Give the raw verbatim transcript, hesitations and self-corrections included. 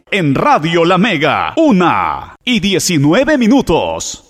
En Radio La Mega, una y diecinueve minutos.